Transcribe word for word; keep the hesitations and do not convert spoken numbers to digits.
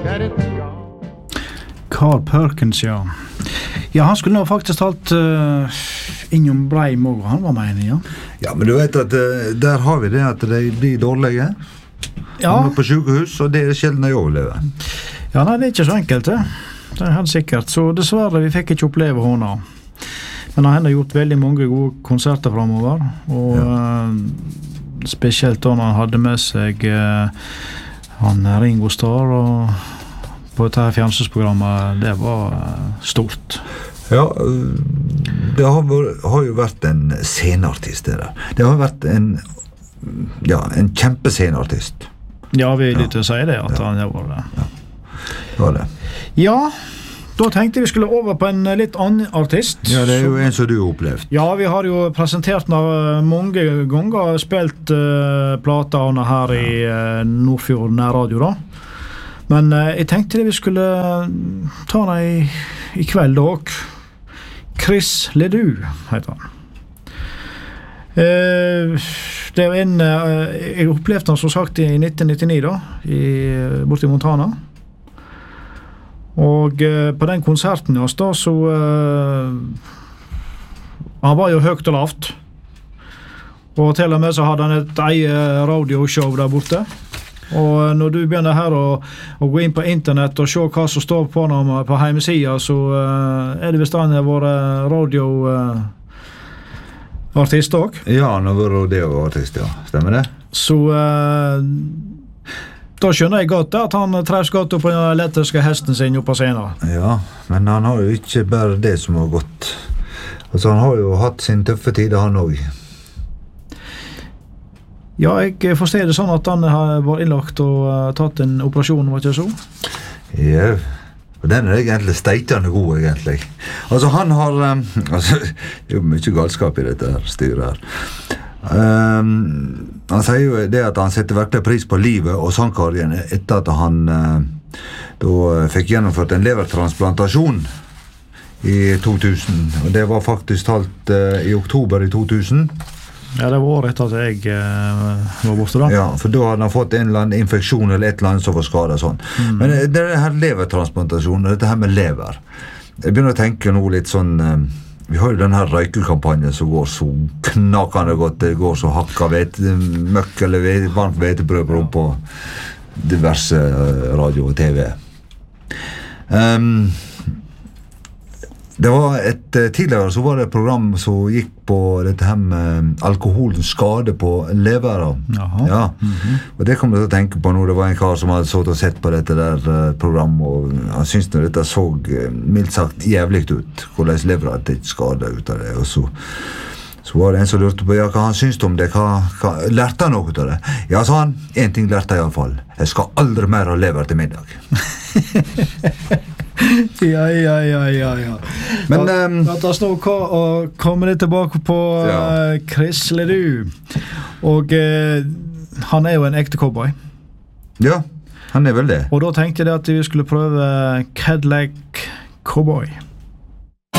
Carl Perkins, ja. Ja, han skulle nå faktisk talt uh, innom Breim også, han var med ja. Ja, men du vet at uh, der har vi det at de blir dårlige. Ja. Han er på sykehus, og det er sjelden de overlever. Ja, nei, det er ikke så enkelt, det. Det er helt sikkert. Så dessverre, vi fikk ikke oppleve henne. Men han har gjort veldig mange gode konserter fremover, og ja. uh, spesielt da han hadde med seg uh, han Ringo Starr, og på dette fjernsynsprogrammet, det var uh, stort. Ja, det har, har jo vært en sceneartist det der. Det har vært en, ja, en kjempesceneartist. Ja, vi er litt ja. til å si det, at ja. han var det. Ja, det var det. Ja, da tenkte vi skulle over på en litt annen artist. Ja, det er jo en som du har opplevd. Ja, vi har jo presentert den mange ganger, spilt uh, plater her i uh, Nordfjord nærradio da. Men uh, jeg tenkte vi skulle ta den i, i kveld også. Chris Ledoux heter han. Uh, det er en, uh, jeg opplevde han som sagt i nitten nittini da, i, borte i Montana. Og uh, på den konserten ja, da, så uh, han var jo høyt og lavt. Og til og med så hadde han et eget radioshow der borte. Og når du begynner her å, å gå inn på internett og se hva som står på ham på hjemmesiden, så uh, er det visst han har vært radioartist uh, også. Ja, han har vært radioartist, ja. Stemmer det? Så uh, da skjønner jeg godt at han trevs godt opp på den elektriske hesten sin oppe på scenen. Ja, men han har jo ikke bare det som har gått. Altså, han har jo hatt sin tøffe tid, han også. Ja, jeg forstår det sånn at han har vært innlagt og uh, tatt en operasjon, var ikke så? Ja, og den er egentlig steitende god, egentlig. Altså, han har... Um, altså, det er jo mye galskap i dette her styret her. Um, han sier jo det at han setter virkelig pris på livet og sangkarrieren etter at han uh, da fikk gjennomført en levertransplantasjon i to tusen. Og det var faktisk talt uh, i oktober i to tusen. Ja, det var året etter at jeg uh, var borte da. Ja, for da hadde han fått en eller annen infeksjon eller et eller annet som var skadet sånn. Mm. Men det er her levertransplantasjon, dette her med lever. Jeg begynner å tenke nå litt sånn, uh, vi har jo denne her røykekampanjen som går så knakende godt, det går så hakka vet, møkk eller vet, varmt vetebrød på diverse uh, radio og tv. Um, Det var et, tidligere så var det et program som gikk på dette her med alkoholens skade på leveren. Jaha. Ja. Mm-hmm. Og det kom jeg til å tenke på nå. Det var en kar som hadde sått og sett på dette der uh, program, og han syntes når dette så uh, mildt sagt jævlig ut, hvordan leveren hadde ikke skadet ut av det. Og så, så var det en som lurte på ja, hva han syntes om det, hva, hva, lærte han noe av det? Ja, sa han, en ting lærte jeg i alle fall. Jeg skal aldri mer ha lever til middag. Ja, ja, ja, ja, ja. Men um, la oss nå komme litt tilbake på ja. uh, Chris Ledoux. Og uh, han er jo en ekte cowboy. Ja, han er vel det. Og da tenkte jeg at vi skulle prøve Cadillac Cowboy.